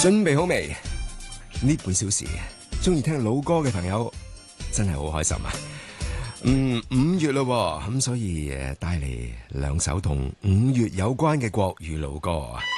準備好未？呢半小時中意聽老歌嘅朋友真係好開心啊！5月咯，咁所以帶嚟2首同5月有關嘅國語老歌啊！